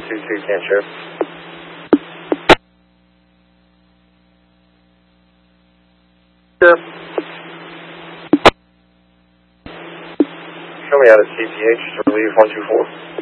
22 can show. Sure. Show me out at CPH to relieve 124.